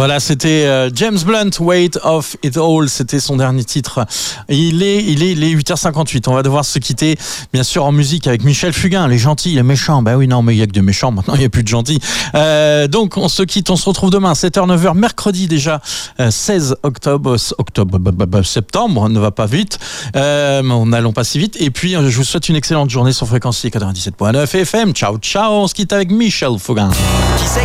Voilà, c'était James Blunt, Weight of It All, c'était son dernier titre. Il est 8h58, on va devoir se quitter, bien sûr, en musique avec Michel Fugain, les gentils, les méchants. Bah oui, non, mais il y a que des méchants, maintenant il n'y a plus de gentils. Donc on se quitte, on se retrouve demain, 7h, 9h, mercredi déjà, 16 septembre, ne va pas vite, n'allons pas si vite. Et puis, je vous souhaite une excellente journée sur Fréquencier 97.9 FM. Ciao, ciao, on se quitte avec Michel Fugain.